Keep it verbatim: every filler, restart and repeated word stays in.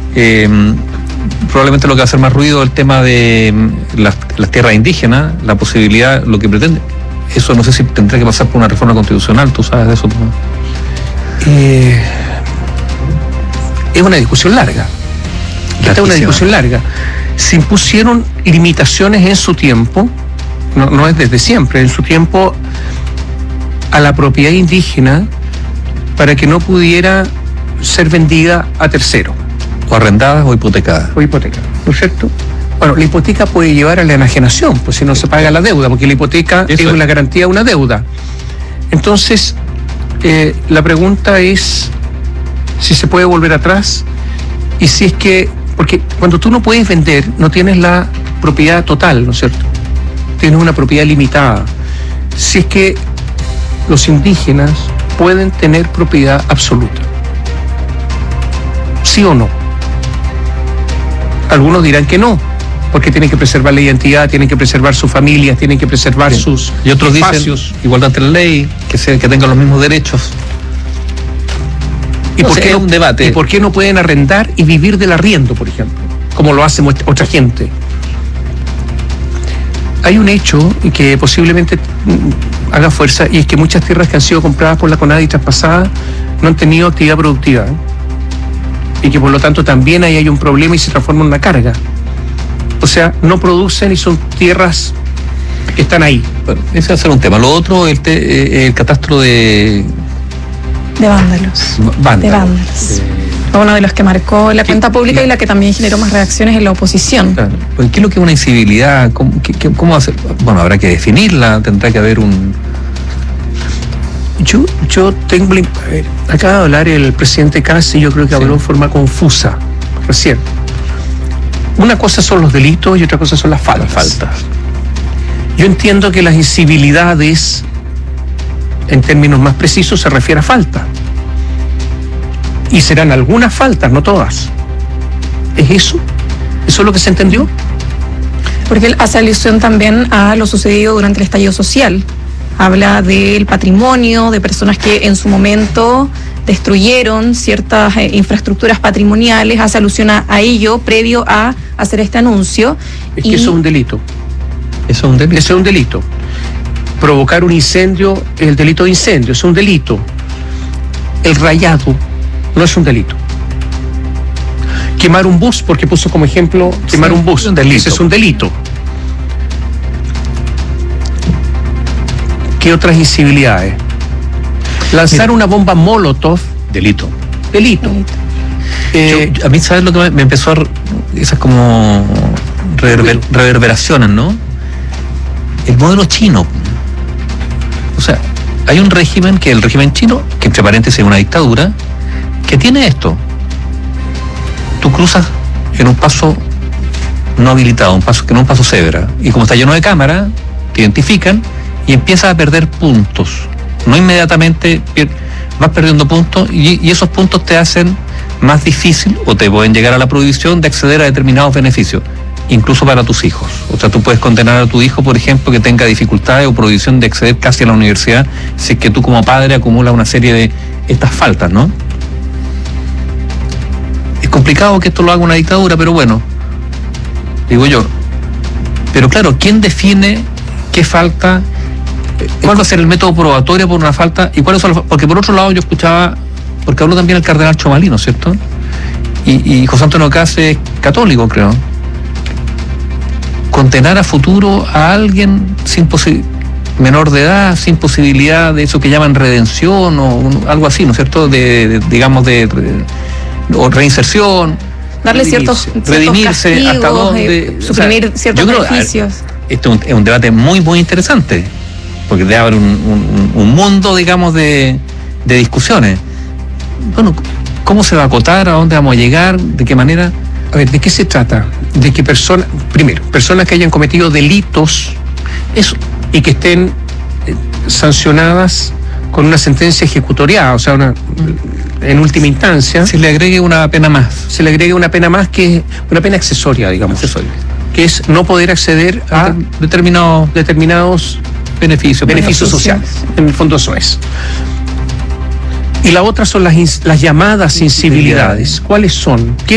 Eh, probablemente lo que va a hacer más ruido es el tema de las, las tierras indígenas, la posibilidad, lo que pretende. Eso no sé si tendrá que pasar por una reforma constitucional, ¿tú sabes de eso? Eh, es una discusión larga. Esta es una discusión larga. Se impusieron limitaciones en su tiempo, no, no es desde siempre, en su tiempo, a la propiedad indígena para que no pudiera ser vendida a tercero. O arrendadas o hipotecadas. O hipotecadas, ¿no es cierto? Bueno, la hipoteca puede llevar a la enajenación, pues si no se paga la deuda, porque la hipoteca Eso es una es. garantía de una deuda. Entonces, eh, la pregunta es si se puede volver atrás y si es que, porque cuando tú no puedes vender, no tienes la propiedad total, ¿no es cierto? Tienes una propiedad limitada. Si es que los indígenas pueden tener propiedad absoluta. ¿Sí o no? Algunos dirán que no, porque tienen que preservar la identidad, tienen que preservar sus familias, tienen que preservar Bien. sus y otros espacios. Dicen, igualdad ante la ley, que, se, que tengan los mismos derechos. ¿Y, no por sé, qué, un debate. ¿Y por qué no pueden arrendar y vivir del arriendo, por ejemplo? Como lo hace otra gente. Hay un hecho que posiblemente haga fuerza, y es que muchas tierras que han sido compradas por la CONADI y traspasadas no han tenido actividad productiva, ¿eh? Y que por lo tanto también ahí hay un problema y se transforma en una carga. O sea, no producen y son tierras que están ahí. Bueno, ese va a ser un tema. Lo otro, el, te, el catastro de... De vándalos. Vándalos. De vándalos. Eh, Uno de los que marcó la cuenta pública la, y la que también generó más reacciones en la oposición. Claro. Pues, ¿qué es lo que es una incivilidad? ¿Cómo, qué, qué, cómo hacer? Bueno, habrá que definirla, tendrá que haber un... Yo, yo tengo... A ver, acaba de hablar el presidente Casi, yo creo que habló sí. en forma confusa recién. Una cosa son los delitos y otra cosa son las faltas. Las faltas. Yo entiendo que las incivilidades, en términos más precisos, se refiere a falta. Y serán algunas faltas, no todas. ¿Es eso? ¿Eso es lo que se entendió? Porque él hace alusión también a lo sucedido durante el estallido social. Habla del patrimonio, de personas que en su momento destruyeron ciertas eh, infraestructuras patrimoniales, hace alusión a, a ello previo a hacer este anuncio. Es que y... eso es un delito. Eso es un delito. Eso es un delito. Provocar un incendio es el delito de incendio, es un delito. El rayado no es un delito. Quemar un bus, porque puso como ejemplo quemar sí, un bus, un ese es un delito. ¿Qué otras incivilidades? Lanzar Mira, una bomba Molotov. Delito. Delito. delito. Eh, Yo, a mí, ¿sabes lo que me, me empezó a... Esas como reverber, reverberaciones, ¿no? El modelo chino. O sea, hay un régimen, que es el régimen chino, que entre paréntesis es una dictadura, que tiene esto. Tú cruzas en un paso no habilitado, un paso que no es un paso cebra, y como está lleno de cámaras, te identifican y empiezas a perder puntos. No inmediatamente, vas perdiendo puntos y, y esos puntos te hacen más difícil o te pueden llegar a la prohibición de acceder a determinados beneficios, incluso para tus hijos. O sea, tú puedes condenar a tu hijo, por ejemplo, que tenga dificultades o prohibición de acceder casi a la universidad, si es que tú como padre acumulas una serie de estas faltas, ¿no? Es complicado que esto lo haga una dictadura, pero bueno, digo yo. Pero claro, ¿quién define qué falta? ¿Cuál va a ser el método probatorio por una falta? ¿Y cuáles son las, porque por otro lado yo escuchaba, porque habló también el cardenal Chomalino, ¿cierto? Y, y José Antonio Caz es católico, creo. Condenar a futuro a alguien sin posi- menor de edad, sin posibilidad de eso que llaman redención o un, algo así, ¿no es cierto? De, de digamos, de, de o reinserción. Darle ciertos, ciertos redimirse, castigos, hasta dónde, eh, suprimir o sea, ciertos creo, beneficios. Esto es un, es un debate muy, muy interesante, porque debe haber un, un, un mundo, digamos, de, de discusiones. Bueno, ¿cómo se va a acotar? ¿A dónde vamos a llegar? ¿De qué manera? A ver, ¿de qué se trata? De que personas, primero, personas que hayan cometido delitos eso, y que estén eh, sancionadas con una sentencia ejecutoriada, o sea, una, en última instancia... Se le agregue una pena más. Se le agregue una pena más que es una pena accesoria, digamos. Accesoria. Que es no poder acceder a determinados, determinados beneficios, beneficios sociales. En el fondo eso es. Y la otra son las, las llamadas incivilidades. ¿Cuáles son? ¿Qué